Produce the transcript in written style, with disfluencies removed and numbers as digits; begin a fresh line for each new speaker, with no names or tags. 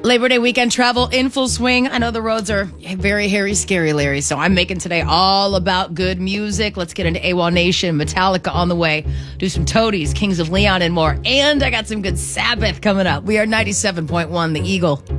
Labor Day weekend travel in full swing. I know the roads are very hairy, scary, Larry. So I'm making today all about good music. Let's get into AWOL Nation, Metallica on the way. Do some Toadies, Kings of Leon, and more. And I got some good Sabbath coming up. We are 97.1 The Eagle.